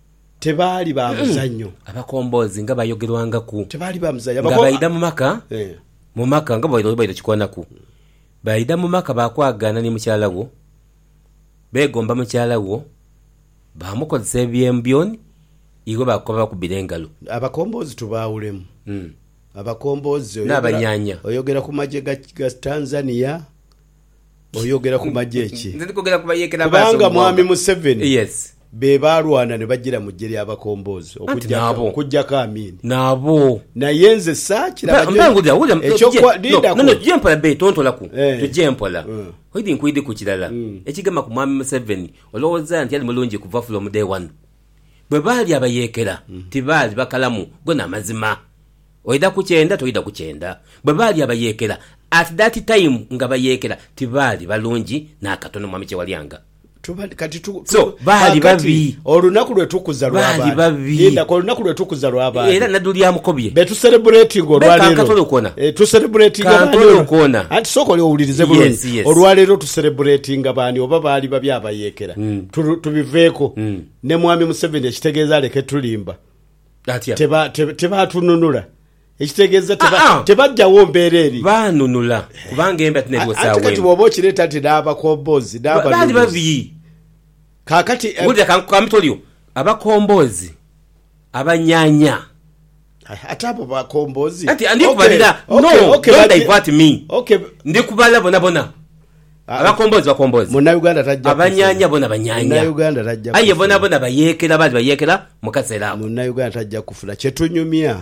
tebaali ba muzannyo abakombozi nga bayogerwangaku tebaali ba muzannyo nga bayida mu maka mu maka nga bayida kikwanaku bayida mu maka bakwagana ne mukyala wo begomba mukyala wo bamukozesa ebyembyoni igo bakoba bakubira engalo abakombozi tubaawulemu abakombozi n'abanyanya oyogera ku magye ga Tanzania oyogera ku magye eki nzi kogera kubayekera kubanga mwami Museveni yes be balwana ne bagira mu jeri abakombozi okujja okujja Kamini nabo naye nze saakira bagenda ekyo kwa dinda no no jempola be tontola ku tujempola hoidi nkuidi ku kirala ekigama ku mwami Museveni olowooza nti ali mulungi kuva from day one bwe bali abayekera tibali bakalamu gona mazima oida kuchenda toida kuchenda bwe bali abayekera at that time nga bayekera tibali balungi nakatono mwami Kyewalyanga tubali kati tu so bali babi olunaku lwe tukuza lwabali bali babi inda ko olunaku lwe tukuza lwabali era naduli amukobye betu celebrating olwalero katolo kona e tu celebrating katolo kona anti soko lyo ulirize bulungi yes, yes. olwalero tu celebrating abani oba bali babi abayekera mm. tubiveeko mm. ne mwami Museveni ekitegeeza aleke tulimba atia teba teba, teba tununula ekitegeeza teba tebajjawo mbeera eri banunula kubanga embe atinebyo sawe ati kati bwoba okireta ati n'abakombozi bali babi kakati ngulira kamitolyo abakombozi abanyanya ate abo bakombozi ati andi kubalira no don't divert me okay ndi kubala bona bona abakombozi bakombozi muna Uganda tajja abanyanya bona banyanya muna Uganda tajja aye bona bona bayekera bali bayekera mukasera muna Uganda tajja kufula kyetunyumya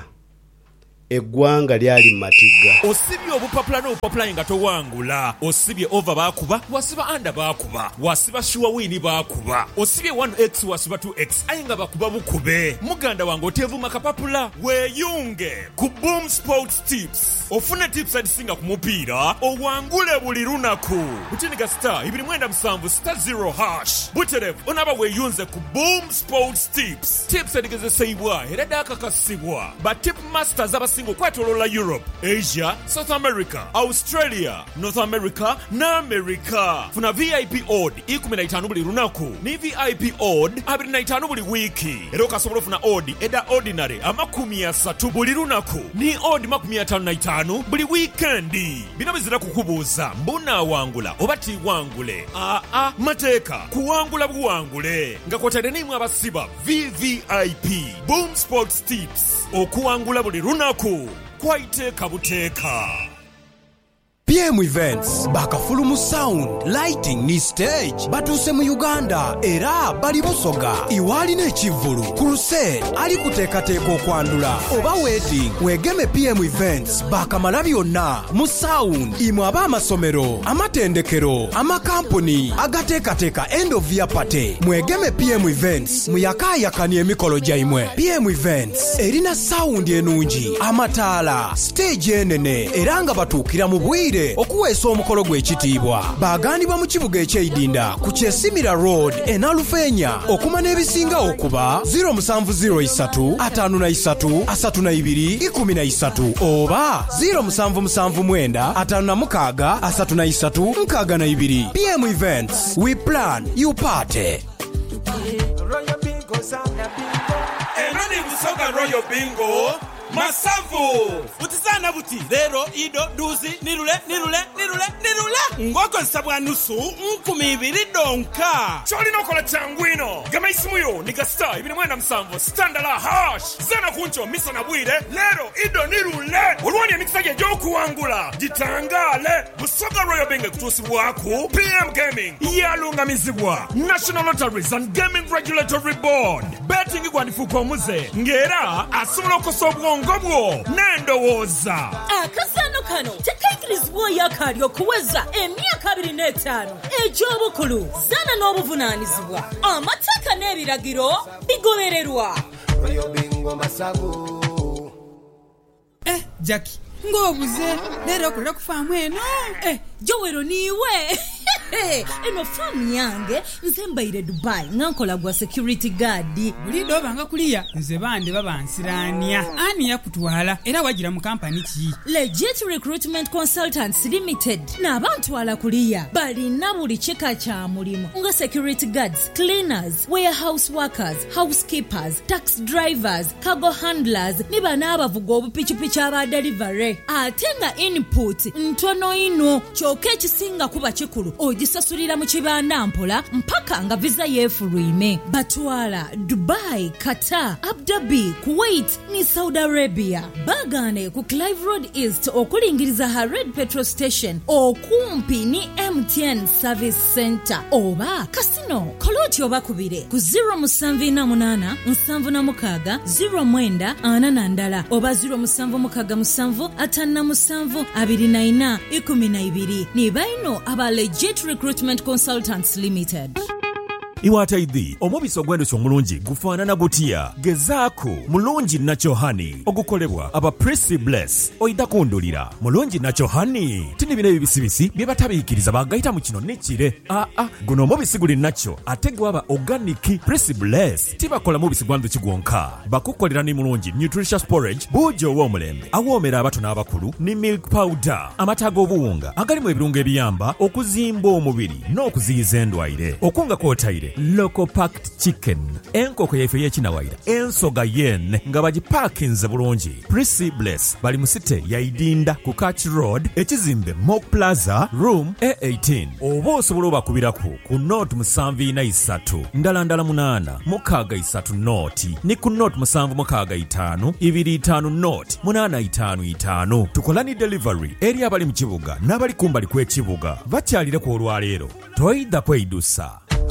eggwanga lyali matiga osibye obupapula n'obupapula nga towangula osibye over bakuba wasiba anda bakuba wasiba sure win bakuba osibye one x wasiba two x aye nga bakuba bukube muganda wange otevuma kapapula weeyunge ku Boom Sports Tips ofune tips adisinga ku mupiira owangule buli lunaku butiniga star ibiri mwenda musanvu star zero hash buterevu onaba weeyunze ku Boom Sports Tips tips adigezesebwa era dakakasibwa ba tip masters aba okusinga okwetooloola Europe, Asia, South America, Australia, North America n'Amerika. Funa V I P odd ikumi na itaano buli lunaku ne V I P odd abiri na itaano buli wiiki. Era okasobola ofuna odd eda ordinary amakumi asatu buli lunaku ne odd makumi ataano na itaano buli wiikendi. Bino bizira kukubuuza mbunaawangula oba tiwangule. Aa, mateeka kuwangula buwangule nga kwotadde nimu abasiba V V I P Boom Sports Tips okuwangula buli lunaku kwaiteeka buteeka. P M Events bakafulumu sound lighting ni stage batuse mu Uganda era bali Busoga iwali n'ekivulu crusade ali kuteekateeka okwandula oba wedding wegeme P M Events bakamala byonna mu sound imwe ab'amasomero amatendekero amakampuni agateekateeka end of year party mwegeme P M Events muyakaayakani emikolo gyaimwe. P M Events erina sound enungi amataala stage enene era nga batuukira mu bwire okuweesa omukolo gw'ekitiibwa. Baagandibwa mu kibuga eky'Eidinda ku Kyesimira Road enalufeenya okuma n'ebisinga okuba zero seven zero three five three asatu na ibiri ikumi na isatu oba zero seven seven nine atano na mukaaga asatu na isatu nkaaga na ibiri. P M Events, we plan, you party. Emani Busoga Royal Bingo Masavu utizana buti lero ido duzi nirule nirule nirule nirule ngoko nsabwa nusu nkumi ibiri donka choli nokola changwino gama isimuyo nika star ibiri mwenda msamvu standala hash zana kuncho misa na bwire lero ido nirule ulwani ya mikisaje joku wangula jitangale Busoga Royal Bingo kutusi waku P M Gaming yalunga mizibwa National Lotteries and Gaming Regulatory Board betting kwa nifuko muze ngera asumlo kosobwa ngobwo nendowoza akasano kano tekaikirizibwa yakali okuweza emyaka abiri n'etaano egy'obukulu zana n'obuvunaanyizibwa amateeka n'ebiragiro bigobererwa. eh Jackie ng'obuze leero okulira ku faamu eno eh Jowero niiwe eno faamu yange nze mbaire Dubai ngankola gwa security guard. bulido banga kuliya nze bande babansirania ani yakutwala era wagira mu kampani ki? Legit Recruitment Consultants Limited n'abantwala kuliya balina buli kika kya mulimu nga security guards, cleaners, warehouse workers, housekeepers, tax drivers, cargo handlers ne bana abavuga obupichipichi aba delivery. Ate nga input ntono ino kyokka ekisinga kuba kikulu ogisasulira mu kibanda mpola mpaka nga visa yeefulwime. Batwala Dubai, Qatar, Abu Dhabi, Kuwait ne Saudi Arabia. Bagane ku Clive Road East okulingiriza Hared Petrol Station okumpi ni M T N Service Center oba Casino koloti obakubire ku zero seven eight eight seven na mukaaga zero nine ana na ndala oba zero seven mukaaga seven atana seven abiri na ina ikumi na ibiri. Ni baino aba Legit Recruitment Consultants Limited. Iwataidhi omubisi ogw'endhuki omulungi gufaanana gutya? Gezaako mulungi Natural Honey ogukolebwa aba Prissy Bless oyita kundulira. Mulungi Natural Honey tini bino ebibisibisi bye batabiikiriza bagayita mu kino nekire. Aa guno omubisi guli nacho ate gwaba organic. Prissy Bless tibakola mubisi gwa ndhuki gwonka, bakukolera ni mulungi nutritious porridge buujo ow'omulembe awoomera abato n'abakulu ne milk powder amata ag'obuwunga agalimu ebirungo ebiyamba okuzimba omubiri n'okuziyiza endwaire. Okunga kwotaire local packed chicken enkoko yaife y'ekinawaira ensoga yen nga bagipakinze bulungi. Prissy Bless bali mu site ya Idinda ku Catch Road ekizimbe Mock Plaza room A eighteen oba osobola obakubirako ku note musanvu ina isatu ndala ndala munana mukaaga isatu noti ni ku note musanvu mukaaga itaano ibiri itaano note munana itaano itaano. Tukola ni delivery eri abali mu kibuga n'abali kumbali kw'ekibuga bakyalire ku olwaleero toyidda kweyidusa.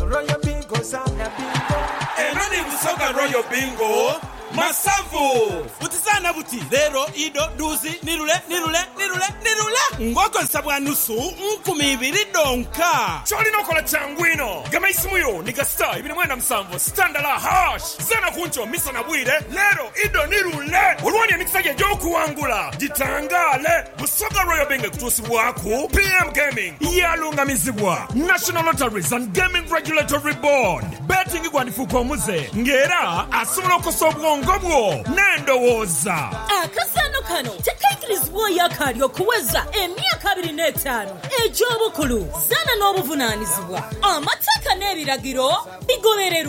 Emani Busoga Royal Bingo Masavu utizana buti lero ido duzi nirule nirule nirule nirule ngoko nsabwa nusu nkumi ibiri donka choli nokola changwino gama isimuyo nika star ibiri mwenda msamvu standala hash zana kuncho misa na bwire lero ido nirule ulwani ya mikisaje joku wangula jitangale. Busoga Royal Bingo kutusi waku P M Gaming yalunga mizibwa National Lotteries and Gaming Regulatory Board betting kwa nifuko muze ngera asumlo kosobwa ngobwo nendowoza akasano kano tekaikirizibwa yakali okuweza emyaka abiri n'etaano egy'obukulu zana n'obuvunaanyizibwa amateeka n'ebiragiro bigobererwa.